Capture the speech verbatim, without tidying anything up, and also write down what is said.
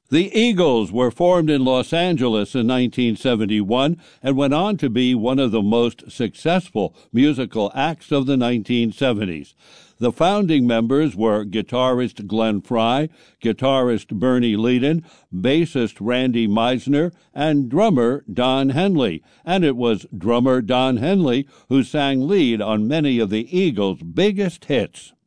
The Eagles were formed in Los Angeles in nineteen seventy-one and went on to be one of the most successful musical acts of the nineteen seventies. The founding members were guitarist Glenn Frey, guitarist Bernie Leadon, bassist Randy Meisner, and drummer Don Henley. And it was drummer Don Henley who sang lead on many of the Eagles' biggest hits.